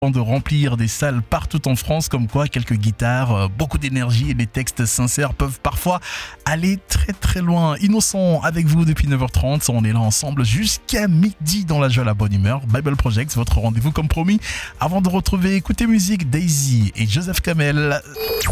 de remplir des salles partout en France, comme quoi quelques guitares, beaucoup d'énergie et des textes sincères peuvent parfois aller très très loin. Innocent avec vous depuis 9h30, on est là ensemble jusqu'à midi dans la joie, la bonne humeur. Bible Project, votre rendez-vous comme promis. Avant de retrouver Écoutez Musique, Daisy et Joseph Kamel.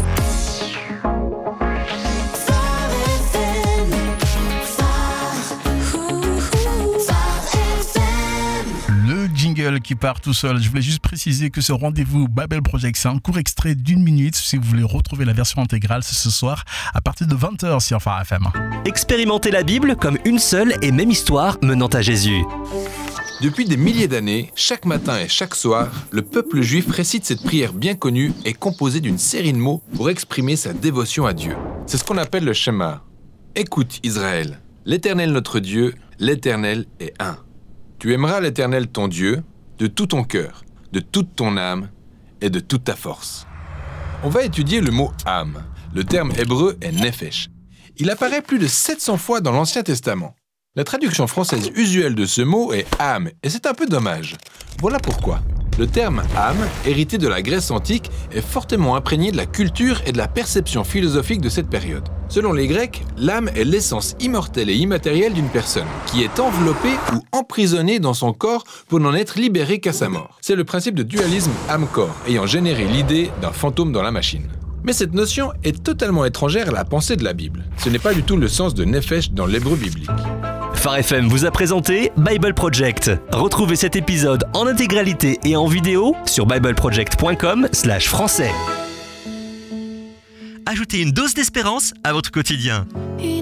Jingle qui part tout seul. Je voulais juste préciser que ce rendez-vous Bible Project, c'est un court extrait d'1 minute. Si vous voulez retrouver la version intégrale, c'est ce soir à partir de 20h sur Phare FM. Expérimentez la Bible comme une seule et même histoire menant à Jésus. Depuis des milliers d'années, chaque matin et chaque soir, le peuple juif récite cette prière bien connue et composée d'une série de mots pour exprimer sa dévotion à Dieu. C'est ce qu'on appelle le Shema. Écoute Israël, l'Éternel notre Dieu, l'Éternel est un. Tu aimeras l'Éternel ton Dieu de tout ton cœur, de toute ton âme et de toute ta force. On va étudier le mot âme. Le terme hébreu est nefesh. Il apparaît plus de 700 fois dans l'Ancien Testament. La traduction française usuelle de ce mot est âme, et c'est un peu dommage. Voilà pourquoi. Le terme âme, hérité de la Grèce antique, est fortement imprégné de la culture et de la perception philosophique de cette période. Selon les Grecs, l'âme est l'essence immortelle et immatérielle d'une personne, qui est enveloppée ou emprisonnée dans son corps pour n'en être libérée qu'à sa mort. C'est le principe de dualisme âme-corps, ayant généré l'idée d'un fantôme dans la machine. Mais cette notion est totalement étrangère à la pensée de la Bible. Ce n'est pas du tout le sens de nefesh dans l'hébreu biblique. Phare FM vous a présenté Bible Project. Retrouvez cet épisode en intégralité et en vidéo sur bibleproject.com/français. Ajoutez une dose d'espérance à votre quotidien.